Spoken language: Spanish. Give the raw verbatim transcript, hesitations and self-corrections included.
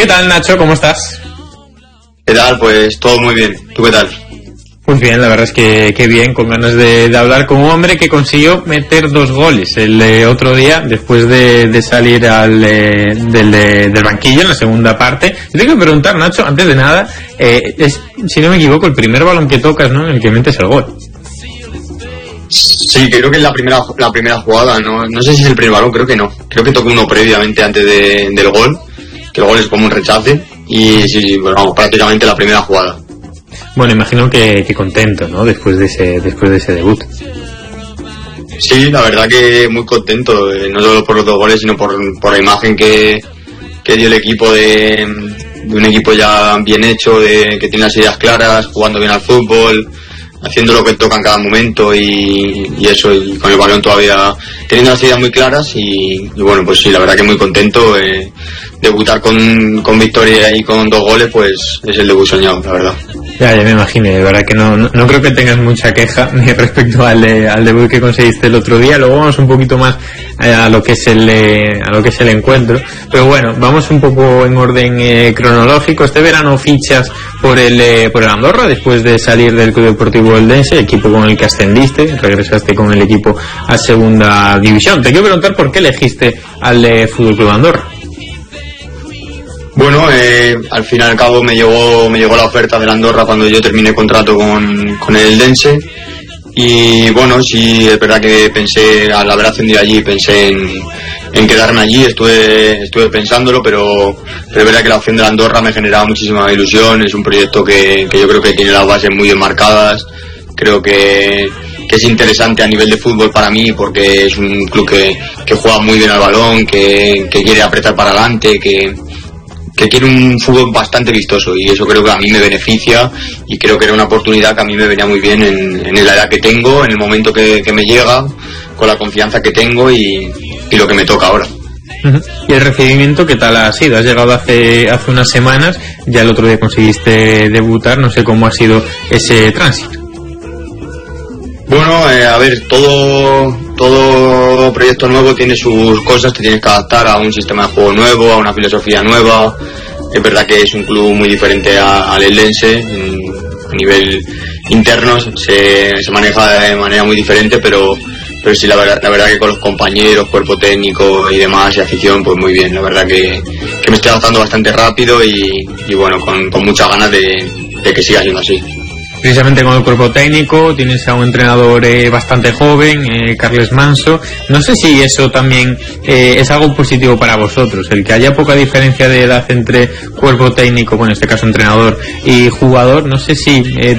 ¿Qué tal, Nacho? ¿Cómo estás? ¿Qué tal? Pues todo muy bien. ¿Tú qué tal? Pues bien, la verdad es que, que bien, con ganas de, de hablar con un hombre que consiguió meter dos goles el eh, otro día después de, de salir al, eh, del, de, del banquillo en la segunda parte. Yo tengo que preguntar, Nacho, antes de nada, eh, es, si no me equivoco, el primer balón que tocas, ¿no?, en el que metes el gol. Sí, creo que es la primera la primera jugada, no no sé si es el primer balón, creo que no. Creo que toqué uno previamente antes de, del gol, que el gol es como un rechace, y sí, bueno, vamos, prácticamente la primera jugada. Bueno, imagino que, que contento, ¿no?, después de ese después de ese debut. Sí, la verdad que muy contento, eh, no solo por los dos goles, sino por, por la imagen que, que dio el equipo de, de un equipo ya bien hecho, de que tiene las ideas claras, jugando bien al fútbol, haciendo lo que toca en cada momento y, y eso, y con el balón todavía teniendo las ideas muy claras y, y bueno, pues sí, la verdad que muy contento. Eh, debutar con, con victoria y con dos goles, pues es el debut soñado, la verdad. Ya, ya me imagino, de verdad que no, no, no creo que tengas mucha queja ni respecto al, eh, al debut que conseguiste el otro día. Luego vamos un poquito más eh, a lo que es el eh, a lo que es el encuentro, pero bueno, vamos un poco en orden eh, cronológico. Este verano fichas por el eh, por el Andorra después de salir del Club Deportivo Eldense, equipo con el que ascendiste, regresaste con el equipo a segunda división. Te quiero preguntar por qué elegiste al eh, Fútbol Club Andorra. Bueno, eh, al fin y al cabo me llegó me llegó la oferta del Andorra cuando yo terminé contrato con, con el Eldense y bueno, sí, es verdad que pensé, al haber ascendido allí, pensé en, en quedarme allí, estuve estuve pensándolo, pero, pero es verdad que la opción del Andorra me generaba muchísima ilusión. Es un proyecto que, que yo creo que tiene las bases muy bien marcadas, creo que, que es interesante a nivel de fútbol para mí porque es un club que, que juega muy bien al balón, que, que quiere apretar para adelante, que que quiere un fútbol bastante vistoso y eso creo que a mí me beneficia y creo que era una oportunidad que a mí me venía muy bien en, en la edad que tengo, en el momento que, que me llega, con la confianza que tengo y, y lo que me toca ahora. Uh-huh. ¿Y el recibimiento qué tal ha sido? Has llegado hace hace unas semanas, ya el otro día conseguiste debutar, no sé cómo ha sido ese tránsito. Bueno, eh, a ver, todo todo proyecto nuevo tiene sus cosas, te tienes que adaptar a un sistema de juego nuevo, a una filosofía nueva. Es verdad que es un club muy diferente a, al Eldense, en, a nivel interno se, se maneja de manera muy diferente, pero pero sí, la verdad, la verdad que con los compañeros, cuerpo técnico y demás y afición, pues muy bien. La verdad que, que me estoy adaptando bastante rápido y, y bueno, con, con muchas ganas de, de que siga siendo así. Precisamente con el cuerpo técnico tienes a un entrenador eh, bastante joven, eh, Carles Manso. No sé si eso también eh, es algo positivo para vosotros, el que haya poca diferencia de edad entre cuerpo técnico, bueno, en este caso entrenador, y jugador. No sé si eh,